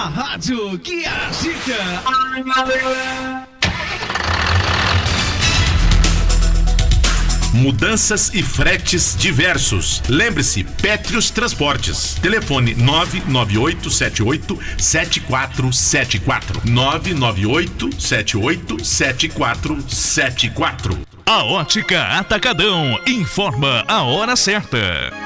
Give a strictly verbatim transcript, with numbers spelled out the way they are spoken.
rádio que agita. Mudanças e fretes diversos. Lembre-se, Pétrios Transportes. Telefone nove nove oito sete oito sete quatro sete quatro. nove nove oito sete oito sete quatro sete quatro. A Ótica Atacadão informa a hora certa.